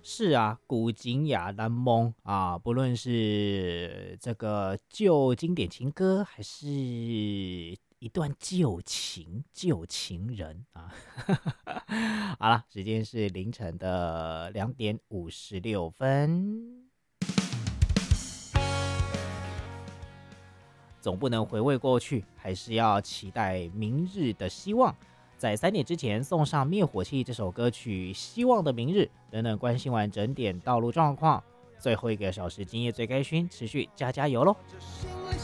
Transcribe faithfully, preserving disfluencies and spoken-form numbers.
是啊，古今雅难蒙啊，不论是这个旧经典情歌，还是一段旧情、旧情人啊。好了，时间是凌晨的两点五十六分，总不能回味过去，还是要期待明日的希望。在三点之前送上灭火器这首歌曲，希望的明日。等等关心完整点道路状况，最后一个小时今夜最该勋持续加加油喽。